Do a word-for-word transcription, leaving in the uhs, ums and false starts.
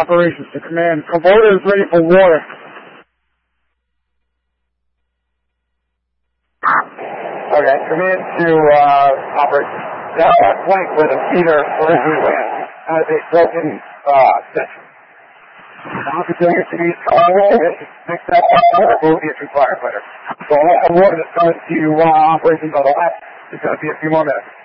operations to command. Kubota is ready for war. Okay, command to uh, operations. That flank with a feeder for everywhere as a broken uh, section. Officer to be called, next up, will be a true firefighter. So, I warn that's going to uh, operations on the left. It's going to be a few more minutes.